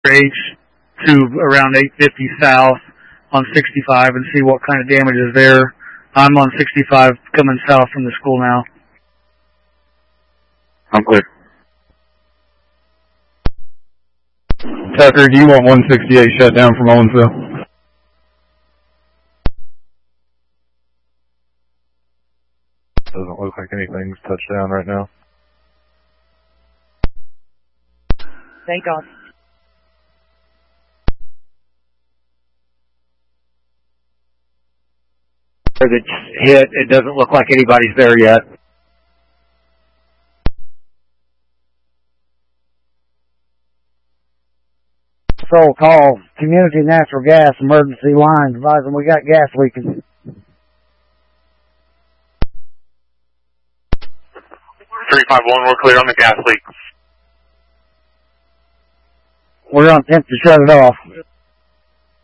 H to around 850 south on 65 and see what kind of damage is there. I'm on 65 coming south from the school now. I'm clear. Tucker, do you want 168 shut down from Owensville? Doesn't look like anything's touched down right now. Thank God. That's hit. It doesn't look like anybody's there yet. Patrol call community natural gas emergency line advising we got gas leaking. 351, we're clear on the gas leak. We're on attempt to shut it off.